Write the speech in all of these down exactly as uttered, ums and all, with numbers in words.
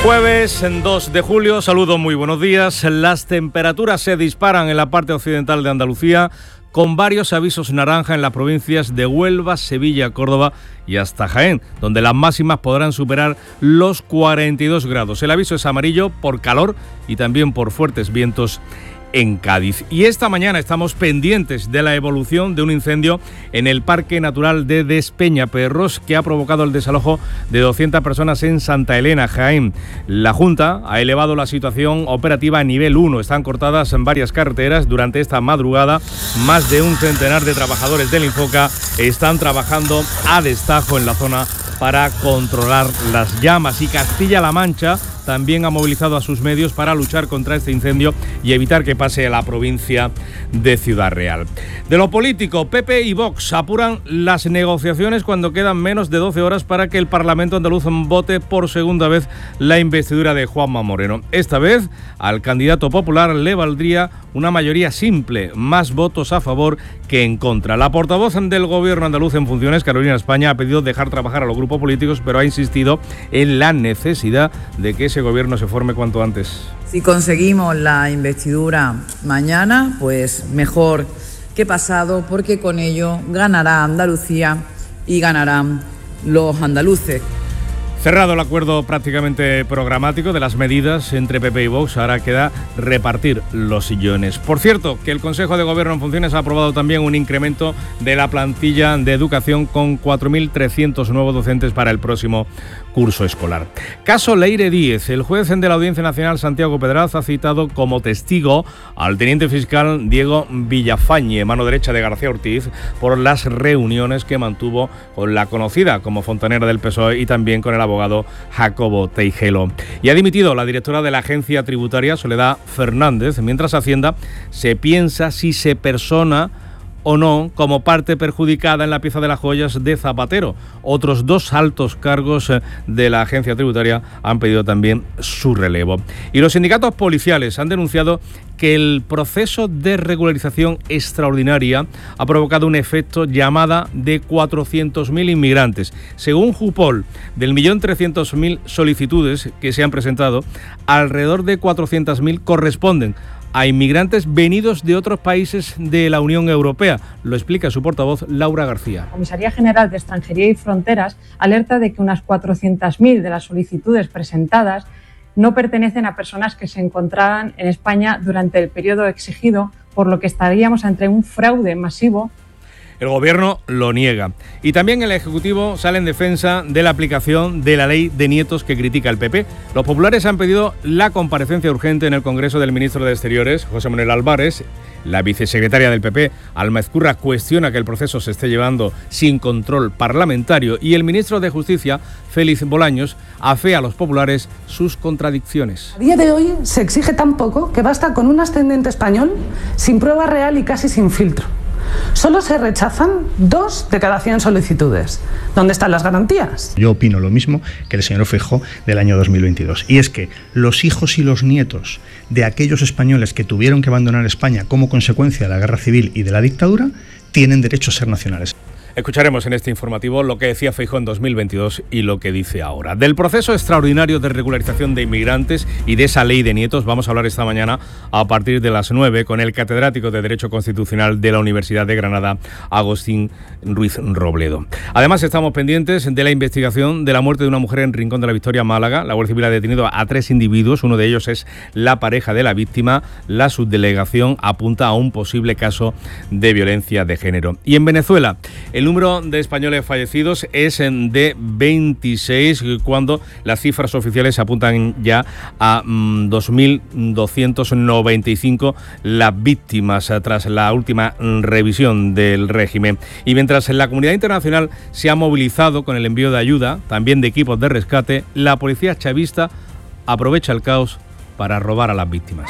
Jueves dos de julio, saludos, muy buenos días. Las temperaturas se disparan en la parte occidental de Andalucía, con varios avisos naranja en las provincias de Huelva, Sevilla, Córdoba y hasta Jaén, donde las máximas podrán superar los cuarenta y dos grados. El aviso es amarillo por calor y también por fuertes vientos en Cádiz. Y esta mañana estamos pendientes de la evolución de un incendio en el Parque Natural de Despeñaperros que ha provocado el desalojo de doscientas personas en Santa Elena, Jaén. La Junta ha elevado la situación operativa a nivel uno. Están cortadas en varias carreteras durante esta madrugada. Más de un centenar de trabajadores del Infoca están trabajando a destajo en la zona para controlar las llamas, y Castilla-La Mancha también ha movilizado a sus medios para luchar contra este incendio y evitar que pase a la provincia de Ciudad Real. De lo político, P P y Vox apuran las negociaciones cuando quedan menos de doce horas para que el Parlamento andaluz vote por segunda vez la investidura de Juanma Moreno. Esta vez, al candidato popular le valdría una mayoría simple, más votos a favor que en contra. La portavoz del Gobierno andaluz en funciones, Carolina España, ha pedido dejar trabajar a los grupos políticos, pero ha insistido en la necesidad de que ese gobierno se forme cuanto antes. Si conseguimos la investidura mañana, pues mejor que pasado, porque con ello ganará Andalucía y ganarán los andaluces. Cerrado el acuerdo prácticamente programático de las medidas entre P P y Vox, ahora queda repartir los sillones. Por cierto, que el Consejo de Gobierno en funciones ha aprobado también un incremento de la plantilla de educación con cuatro mil trescientos nuevos docentes para el próximo curso escolar. Caso Leire Díez. El juez de la Audiencia Nacional, Santiago Pedraz, ha citado como testigo al teniente fiscal Diego Villafañe, mano derecha de García Ortiz, por las reuniones que mantuvo con la conocida como fontanera del P S O E y también con el abogado Jacobo Teijelo. Y ha dimitido la directora de la Agencia Tributaria, Soledad Fernández, mientras Hacienda se piensa si se persona o no como parte perjudicada en la pieza de las joyas de Zapatero. Otros dos altos cargos de la agencia tributaria han pedido también su relevo. Y los sindicatos policiales han denunciado que el proceso de regularización extraordinaria ha provocado un efecto llamada de cuatrocientos mil inmigrantes. Según Jupol, del millón trescientos mil solicitudes que se han presentado, alrededor de cuatrocientos mil corresponden a inmigrantes venidos de otros países de la Unión Europea. Lo explica su portavoz, Laura García. La Comisaría General de Extranjería y Fronteras alerta de que unas cuatrocientas mil de las solicitudes presentadas no pertenecen a personas que se encontraban en España durante el periodo exigido, por lo que estaríamos ante un fraude masivo. El Gobierno lo niega. Y también el Ejecutivo sale en defensa de la aplicación de la ley de nietos que critica el P P. Los populares han pedido la comparecencia urgente en el Congreso del ministro de Exteriores, José Manuel Álvarez. La vicesecretaria del P P, Alma Ezcurra, cuestiona que el proceso se esté llevando sin control parlamentario, y el ministro de Justicia, Félix Bolaños, afea a los populares sus contradicciones. A día de hoy se exige tan poco que basta con un ascendente español sin prueba real y casi sin filtro. Solo se rechazan dos de cada cien solicitudes. ¿Dónde están las garantías? Yo opino lo mismo que el señor Feijóo del año dos mil veintidós. Y es que los hijos y los nietos de aquellos españoles que tuvieron que abandonar España como consecuencia de la guerra civil y de la dictadura tienen derecho a ser nacionales. Escucharemos en este informativo lo que decía Feijóo en dos mil veintidós y lo que dice ahora. Del proceso extraordinario de regularización de inmigrantes y de esa ley de nietos vamos a hablar esta mañana a partir de las nueve con el catedrático de Derecho Constitucional de la Universidad de Granada, Agustín Ruiz Robledo. Además, estamos pendientes de la investigación de la muerte de una mujer en Rincón de la Victoria, Málaga. La Guardia Civil ha detenido a tres individuos, uno de ellos es la pareja de la víctima. La subdelegación apunta a un posible caso de violencia de género. Y en Venezuela, el El número de españoles fallecidos es de veintiséis, cuando las cifras oficiales apuntan ya a mm, dos mil doscientos noventa y cinco las víctimas tras la última revisión del régimen. Y mientras la comunidad internacional se ha movilizado con el envío de ayuda, también de equipos de rescate, la policía chavista aprovecha el caos para robar a las víctimas.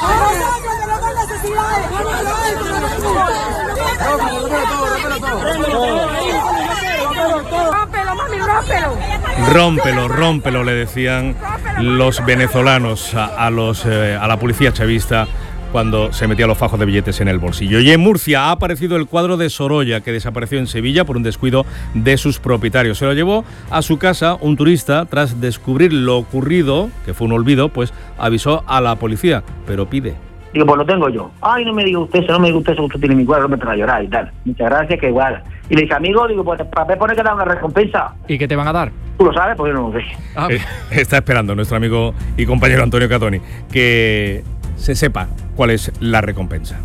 Rómpelo, rómpelo, le decían los venezolanos a, a, los, eh, a la policía chavista cuando se metía los fajos de billetes en el bolsillo. Y en Murcia ha aparecido el cuadro de Sorolla, que desapareció en Sevilla por un descuido de sus propietarios. Se lo llevó a su casa un turista. Tras descubrir lo ocurrido, que fue un olvido, pues avisó a la policía, pero pide. Digo, pues lo tengo yo. Ay, no me diga usted eso, no me diga usted eso, usted tiene mi cuadro, no me trae a llorar y tal. Muchas gracias, que igual. Y le dije, amigo, digo, pues papel pone que da una recompensa. ¿Y qué te van a dar? Tú lo sabes, porque yo no lo sé. Ah. Eh, está esperando nuestro amigo y compañero Antonio Catoni que se sepa cuál es la recompensa.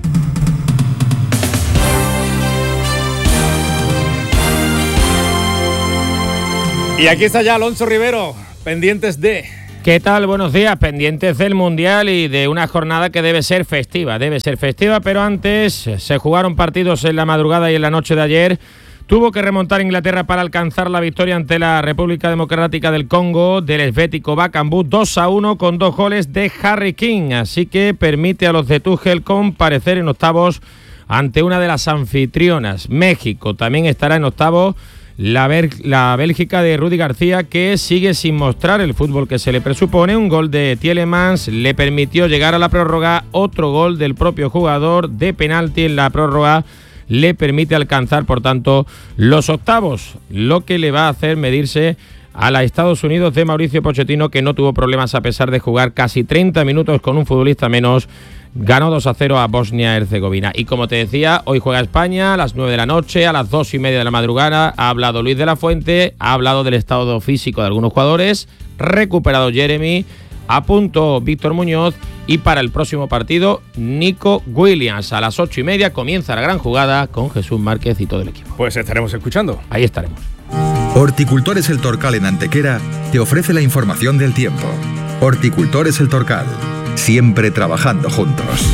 Y aquí está ya Alonso Rivero, pendientes de... ¿Qué tal? Buenos días, pendientes del Mundial y de una jornada que debe ser festiva, debe ser festiva, pero antes se jugaron partidos en la madrugada y en la noche de ayer. Tuvo que remontar Inglaterra para alcanzar la victoria ante la República Democrática del Congo del Helvético Bakambu dos a uno con dos goles de Harry King, así que permite a los de Tuchel comparecer en octavos ante una de las anfitrionas. México también estará en octavos. La, la Bélgica de Rudy García, que sigue sin mostrar el fútbol que se le presupone. Un gol de Tielemans le permitió llegar a la prórroga. Otro gol del propio jugador de penalti en la prórroga le permite alcanzar, por tanto, los octavos, lo que le va a hacer medirse a la Estados Unidos de Mauricio Pochettino, que no tuvo problemas a pesar de jugar casi treinta minutos con un futbolista menos. Ganó dos a cero a Bosnia-Herzegovina. Y como te decía, hoy juega España a las nueve de la noche, a las dos y media de la madrugada. Ha hablado Luis de la Fuente, ha hablado del estado físico de algunos jugadores, recuperado Jeremy, a punto Víctor Muñoz, y para el próximo partido, Nico Williams. A las ocho y media comienza la gran jugada con Jesús Márquez y todo el equipo. Pues estaremos escuchando. Ahí estaremos. Horticultores El Torcal en Antequera te ofrece la información del tiempo. Horticultores El Torcal, siempre trabajando juntos.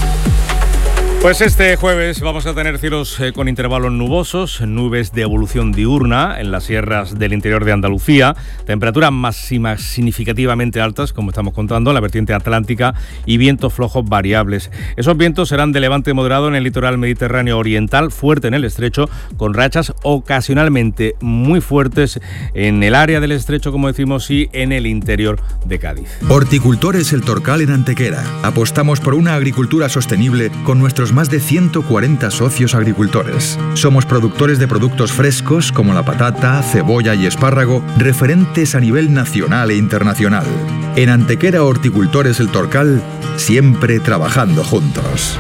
Pues este jueves vamos a tener cielos eh, con intervalos nubosos, nubes de evolución diurna en las sierras del interior de Andalucía, temperaturas máximas significativamente altas, como estamos contando, en la vertiente atlántica, y vientos flojos variables. Esos vientos serán de levante moderado en el litoral mediterráneo oriental, fuerte en el estrecho, con rachas ocasionalmente muy fuertes en el área del estrecho, como decimos, y en el interior de Cádiz. Horticultores El Torcal en Antequera. Apostamos por una agricultura sostenible con nuestros más de ciento cuarenta socios agricultores. Somos productores de productos frescos como la patata, cebolla y espárrago, referentes a nivel nacional e internacional. En Antequera Horticultores El Torcal, siempre trabajando juntos.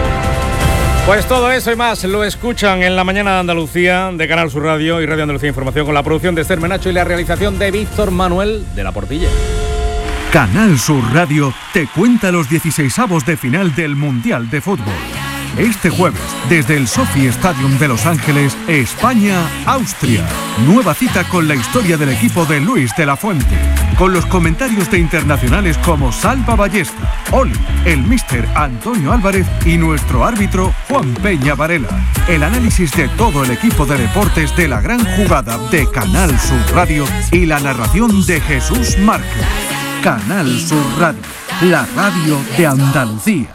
Pues todo eso y más lo escuchan en la mañana de Andalucía de Canal Sur Radio y Radio Andalucía Información, con la producción de Esther Menacho y la realización de Víctor Manuel de la Portilla. Canal Sur Radio te cuenta los dieciseisavos de final del Mundial de Fútbol. Este jueves, desde el Sophie Stadium de Los Ángeles, España-Austria. Nueva cita con la historia del equipo de Luis de la Fuente, con los comentarios de internacionales como Salva Ballesta, Oli, el míster Antonio Álvarez y nuestro árbitro Juan Peña Varela. El análisis de todo el equipo de deportes de la gran jugada de Canal Sur Radio y la narración de Jesús Márquez. Canal Sur Radio, la radio de Andalucía.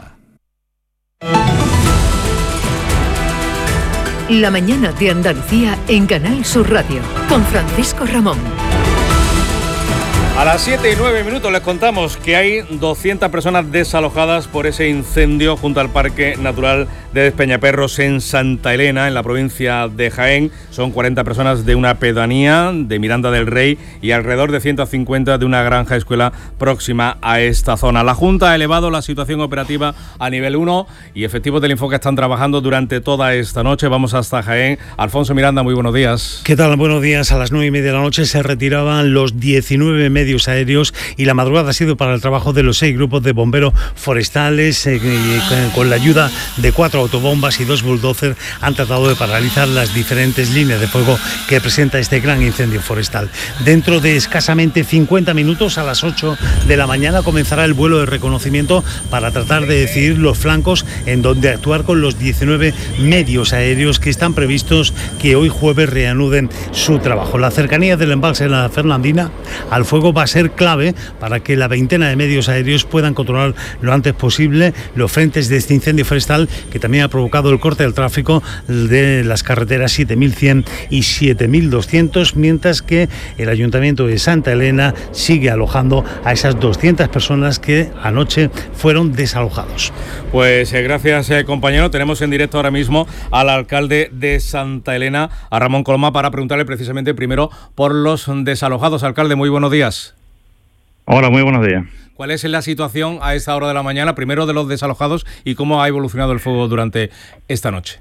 La mañana de Andalucía en Canal Sur Radio, con Francisco Ramón. A las siete y nueve minutos les contamos que hay doscientas personas desalojadas por ese incendio junto al Parque Natural de Despeñaperros en Santa Elena, en la provincia de Jaén. Son cuarenta personas de una pedanía de Miranda del Rey y alrededor de ciento cincuenta de una granja escuela próxima a esta zona. La Junta ha elevado la situación operativa a nivel uno y efectivos del Infoca están trabajando durante toda esta noche. Vamos hasta Jaén. Alfonso Miranda, muy buenos días. ¿Qué tal? Buenos días. A las nueve y media de la noche se retiraban los diecinueve medios aéreos y la madrugada ha sido para el trabajo de los seis grupos de bomberos forestales eh, con, con la ayuda de cuatro autobombas y dos bulldozers. Han tratado de paralizar las diferentes líneas de fuego que presenta este gran incendio forestal. Dentro de escasamente cincuenta minutos, a las ocho de la mañana, comenzará el vuelo de reconocimiento para tratar de decidir los flancos en donde actuar con los diecinueve medios aéreos que están previstos que hoy jueves reanuden su trabajo. La cercanía del embalse de la Fernandina al fuego va a ser clave para que la veintena de medios aéreos puedan controlar lo antes posible los frentes de este incendio forestal, que también también ha provocado el corte del tráfico de las carreteras siete mil cien y siete mil doscientos, mientras que el Ayuntamiento de Santa Elena sigue alojando a esas doscientas personas que anoche fueron desalojados. Pues eh, gracias eh, compañero. Tenemos en directo ahora mismo al alcalde de Santa Elena, a Ramón Coloma, para preguntarle precisamente primero por los desalojados. Alcalde, muy buenos días. Hola, muy buenos días. ¿Cuál es la situación a esta hora de la mañana, primero de los desalojados, y cómo ha evolucionado el fuego durante esta noche?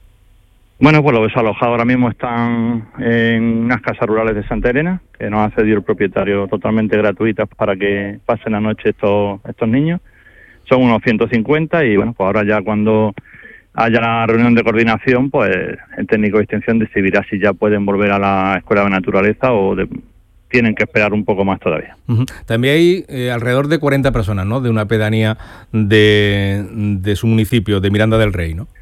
Bueno, pues los desalojados ahora mismo están en unas casas rurales de Santa Elena, que nos ha cedido el propietario totalmente gratuitas para que pasen la noche estos, estos niños. Son unos ciento cincuenta y bueno, pues ahora ya cuando haya la reunión de coordinación, pues el técnico de extensión decidirá si ya pueden volver a la escuela de naturaleza o de, tienen que esperar un poco más todavía. Uh-huh. También hay eh, alrededor de cuarenta personas, ¿no?, de una pedanía de, de su municipio, de Miranda del Rey, ¿no?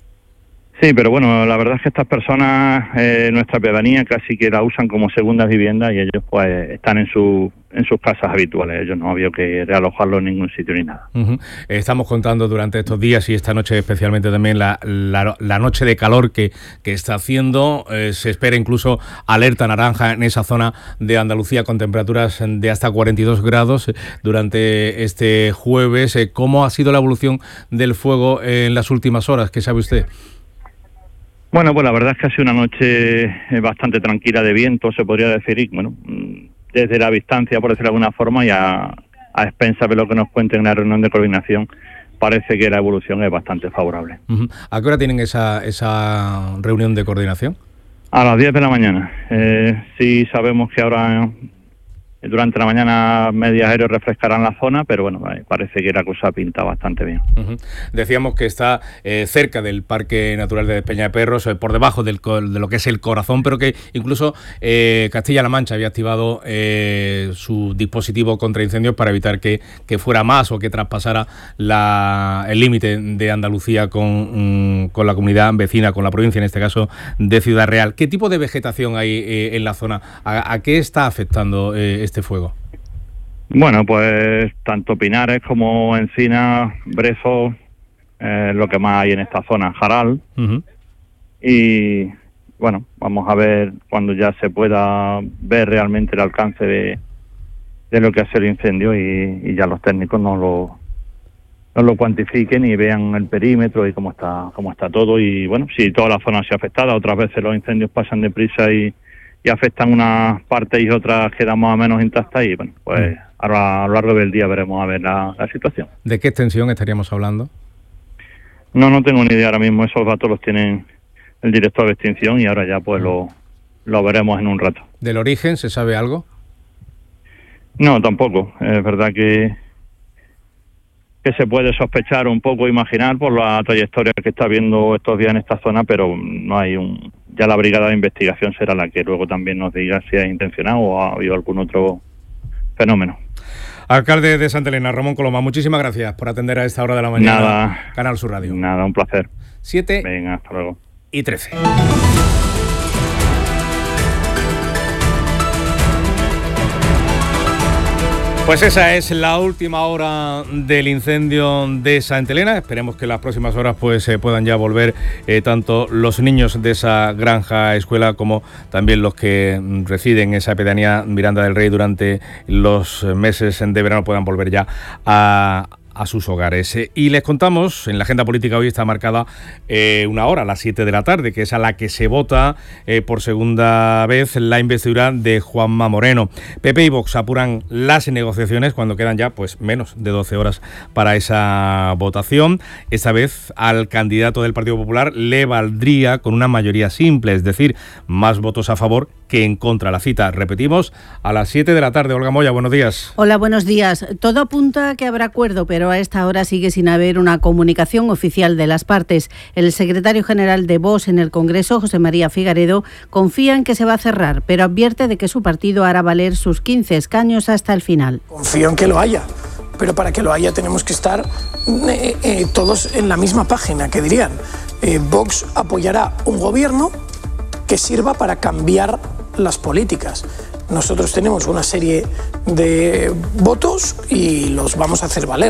Sí, pero bueno, la verdad es que estas personas, eh, nuestra pedanía casi que la usan como segundas viviendas y ellos pues están en su en sus casas habituales. Ellos no ha habido que realojarlos en ningún sitio ni nada. Uh-huh. Estamos contando durante estos días y esta noche especialmente también la, la, la noche de calor que, que está haciendo. Eh, se espera incluso alerta naranja en esa zona de Andalucía con temperaturas de hasta cuarenta y dos grados durante este jueves. Eh, ¿Cómo ha sido la evolución del fuego en las últimas horas? ¿Qué sabe usted? Bueno, pues la verdad es que ha sido una noche bastante tranquila de viento, se podría decir, y bueno, desde la distancia, por decirlo de alguna forma, y a, a expensas de lo que nos cuenten en la reunión de coordinación, parece que la evolución es bastante favorable. Uh-huh. ¿A qué hora tienen esa, esa reunión de coordinación? A las diez de la mañana. Eh, sí sabemos que ahora durante la mañana medias aéreos refrescarán la zona, pero bueno, parece que la cosa pinta bastante bien. Uh-huh. Decíamos que está eh, cerca del Parque Natural de Peñaperros, eh, por debajo del, de lo que es el corazón, pero que incluso eh, Castilla-La Mancha había activado eh, su dispositivo contra incendios para evitar que, que fuera más o que traspasara la, el límite de Andalucía con, mm, con la comunidad vecina, con la provincia, en este caso de Ciudad Real. ¿Qué tipo de vegetación hay eh, en la zona? ¿A, a qué está afectando eh, este fuego? Bueno, pues tanto pinares como encinas, brezos, eh, lo que más hay en esta zona, jaral. Uh-huh. Y bueno, vamos a ver cuando ya se pueda ver realmente el alcance de, de lo que hace el incendio y, y ya los técnicos nos lo, nos lo cuantifiquen y vean el perímetro y cómo está, cómo está todo. Y bueno, si toda la zona se ha afectada, otras veces los incendios pasan deprisa y y afectan unas partes y otras quedan más o menos intactas y bueno, pues ahora a lo largo del día veremos a ver la, la situación. ¿De qué extensión estaríamos hablando? No, no tengo ni idea ahora mismo, esos datos los tienen el director de extinción y ahora ya pues lo, lo veremos en un rato. ¿Del origen se sabe algo? No, tampoco, es verdad que que se puede sospechar un poco, imaginar por la trayectoria que está viendo estos días en esta zona, pero no hay un... Ya la brigada de investigación será la que luego también nos diga si es intencionado o ha habido algún otro fenómeno. Alcalde de Santa Elena, Ramón Coloma, muchísimas gracias por atender a esta hora de la mañana. Nada, Canal Sur Radio. Nada, un placer. Siete. Venga, hasta luego. Y trece. Pues esa es la última hora del incendio de Santa Elena. Esperemos que en las próximas horas pues se eh, puedan ya volver eh, tanto los niños de esa granja escuela como también los que residen en esa pedanía Miranda del Rey durante los meses de verano puedan volver ya a a sus hogares. Y les contamos, en la agenda política hoy está marcada eh, una hora, a las siete de la tarde, que es a la que se vota eh, por segunda vez la investidura de Juanma Moreno. P P y Vox apuran las negociaciones cuando quedan ya pues menos de doce horas para esa votación. Esta vez al candidato del Partido Popular le valdría con una mayoría simple, es decir, más votos a favor que en contra. La cita, repetimos, a las siete de la tarde. Olga Moya, buenos días. Hola, buenos días. Todo apunta a que habrá acuerdo, pero a esta hora sigue sin haber una comunicación oficial de las partes. El secretario general de Vox en el Congreso, José María Figaredo, confía en que se va a cerrar, pero advierte de que su partido hará valer sus quince escaños hasta el final. Confío en que lo haya, pero para que lo haya tenemos que estar eh, eh, todos en la misma página, que dirían. Eh, Vox apoyará un gobierno que sirva para cambiar las políticas. Nosotros tenemos una serie de votos y los vamos a hacer valer.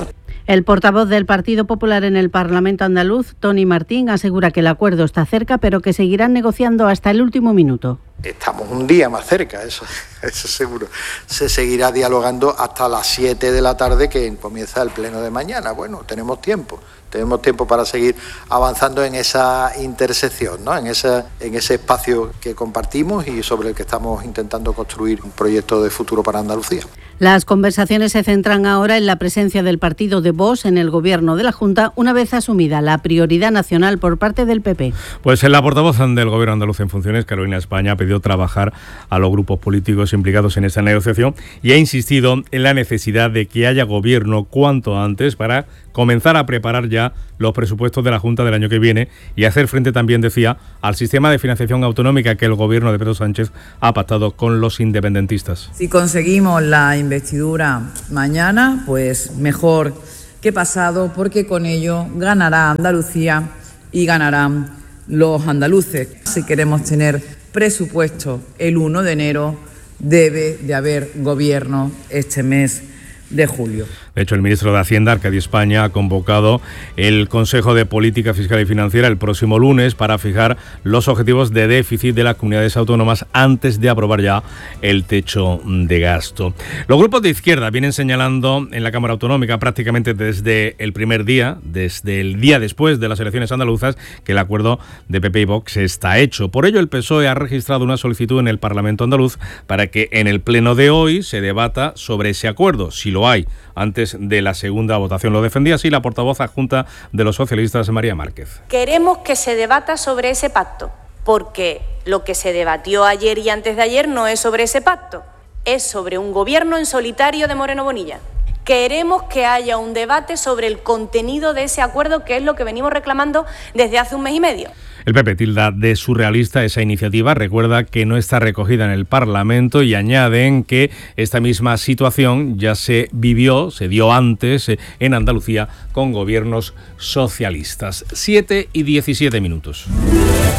El portavoz del Partido Popular en el Parlamento andaluz, Tony Martín, asegura que el acuerdo está cerca, pero que seguirán negociando hasta el último minuto. Estamos un día más cerca, eso, eso seguro. Se seguirá dialogando hasta las siete de la tarde, que comienza el pleno de mañana. Bueno, tenemos tiempo. Tenemos tiempo para seguir avanzando en esa intersección, ¿no? en, esa, en ese espacio que compartimos y sobre el que estamos intentando construir un proyecto de futuro para Andalucía. Las conversaciones se centran ahora en la presencia del partido de Vox en el gobierno de la Junta, una vez asumida la prioridad nacional por parte del P P. Pues en la portavoz del gobierno andaluz en funciones, Carolina España, ha pedido trabajar a los grupos políticos implicados en esta negociación y ha insistido en la necesidad de que haya gobierno cuanto antes para comenzar a preparar ya los presupuestos de la Junta del año que viene y hacer frente también, decía, al sistema de financiación autonómica que el gobierno de Pedro Sánchez ha pactado con los independentistas. Si conseguimos la investidura mañana, pues mejor que pasado, porque con ello ganará Andalucía y ganarán los andaluces. Si queremos tener presupuesto el uno de enero, debe de haber gobierno este mes de julio. De hecho, el ministro de Hacienda, Arcadio España, ha convocado el Consejo de Política Fiscal y Financiera el próximo lunes para fijar los objetivos de déficit de las comunidades autónomas antes de aprobar ya el techo de gasto. Los grupos de izquierda vienen señalando en la Cámara Autonómica prácticamente desde el primer día, desde el día después de las elecciones andaluzas, que el acuerdo de P P y Vox está hecho. Por ello, el P S O E ha registrado una solicitud en el Parlamento andaluz para que en el pleno de hoy se debata sobre ese acuerdo, si lo hay, antes de la segunda votación. Lo defendía así la portavoz adjunta de los socialistas, María Márquez. Queremos que se debata sobre ese pacto, porque lo que se debatió ayer y antes de ayer no es sobre ese pacto, es sobre un gobierno en solitario de Moreno Bonilla. Queremos que haya un debate sobre el contenido de ese acuerdo, que es lo que venimos reclamando desde hace un mes y medio. El P P tilda de surrealista esa iniciativa, recuerda que no está recogida en el Parlamento y añaden que esta misma situación ya se vivió, se dio antes en Andalucía con gobiernos socialistas. siete y diecisiete minutos.